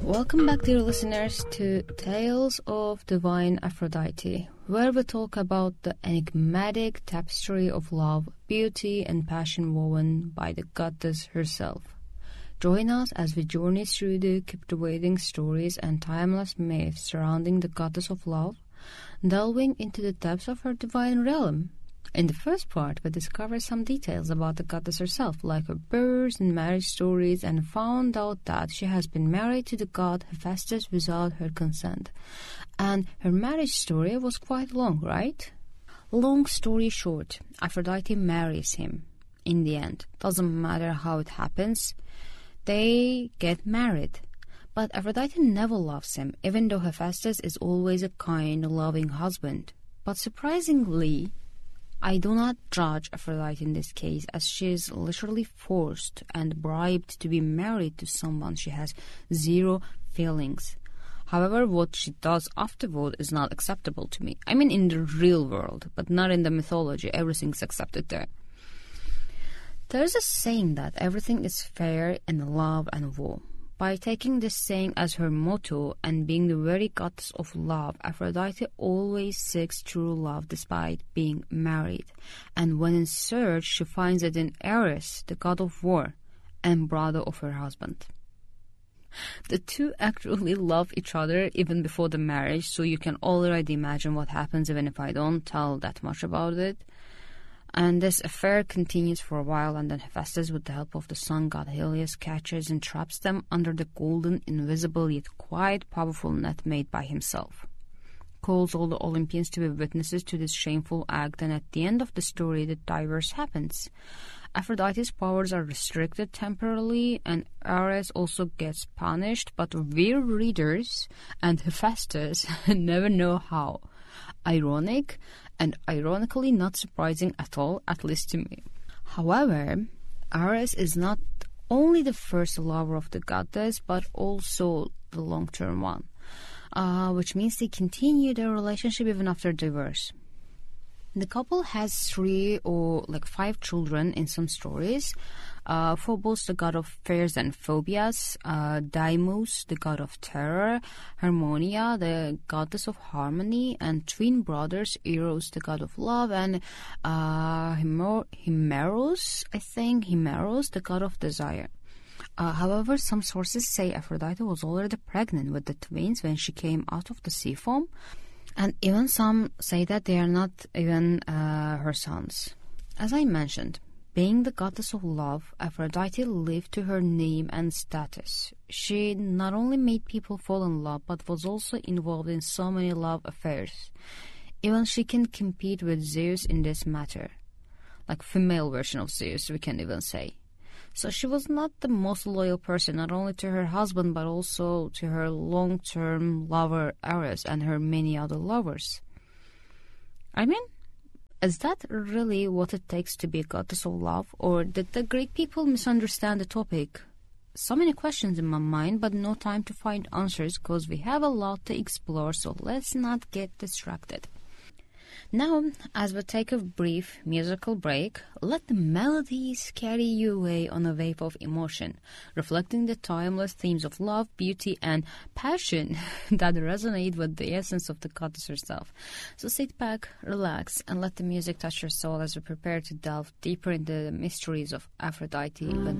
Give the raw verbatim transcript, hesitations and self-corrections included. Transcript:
Welcome back, dear listeners, to Tales of Divine Aphrodite, where we talk about the enigmatic tapestry of love, beauty, and passion woven by the goddess herself. Join us as we journey through the captivating stories and timeless myths surrounding the goddess of love, delving into the depths of her divine realm. In the first part, we discovered some details about the goddess herself, like her birth and marriage stories, and found out that she has been married to the god Hephaestus without her consent. And her marriage story was quite long, right? Long story short, Aphrodite marries him. In the end, doesn't matter how it happens, they get married. But Aphrodite never loves him, even though Hephaestus is always a kind, loving husband. But surprisingly, I do not judge Aphrodite in this case, as she is literally forced and bribed to be married to someone she has zero feelings. However, what she does afterward is not acceptable to me. I mean in the real world, but not in the mythology. Everything's accepted there. There's a saying that everything is fair in love and war. By taking this saying as her motto and being the very goddess of love, Aphrodite always seeks true love despite being married. And when in search, she finds it in Ares, the god of war, and brother of her husband. The two actually love each other even before the marriage, so you can already imagine what happens even if I don't tell that much about it. And this affair continues for a while, and then Hephaestus, with the help of the sun god Helios, catches and traps them under the golden, invisible, yet quite powerful net made by himself. Calls all the Olympians to be witnesses to this shameful act, and at the end of the story, the diverse happens. Aphrodite's powers are restricted temporarily, and Ares also gets punished, but we readers and Hephaestus never know how. Ironic, and ironically not surprising at all, at least to me. However, Ares is not only the first lover of the goddess, but also the long-term one, uh, which means they continue their relationship even after divorce. The couple has three or like five children in some stories. Uh, Phobos, the god of fears and phobias, uh, Deimos, the god of terror, Harmonia, the goddess of harmony, and twin brothers, Eros, the god of love, and uh, Himer- Himeros, I think, Himeros, the god of desire. Uh, however, some sources say Aphrodite was already pregnant with the twins when she came out of the sea foam, and even some say that they are not even uh, her sons. As I mentioned, being the goddess of love, Aphrodite lived to her name and status. She not only made people fall in love, but was also involved in so many love affairs. Even she can compete with Zeus in this matter. Like female version of Zeus, we can even say. So she was not the most loyal person, not only to her husband, but also to her long-term lover Ares and her many other lovers. I mean, is that really what it takes to be a goddess of love? Or did the Greek people misunderstand the topic? So many questions in my mind, but no time to find answers because we have a lot to explore, so let's not get distracted. Now, as we take a brief musical break, let the melodies carry you away on a wave of emotion, reflecting the timeless themes of love, beauty, and passion that resonate with the essence of the goddess herself. So sit back, relax, and let the music touch your soul as we prepare to delve deeper into the mysteries of Aphrodite even